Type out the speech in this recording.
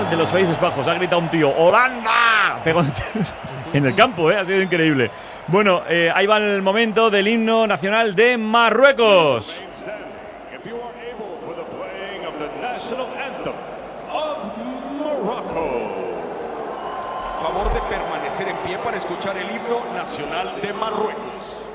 nacional de los Países Bajos. Ha gritado un tío, ¡Holanda! En el campo, ha sido increíble. Bueno, ahí va el momento del himno nacional de Marruecos. Favor de permanecer en pie para escuchar el himno nacional de Marruecos.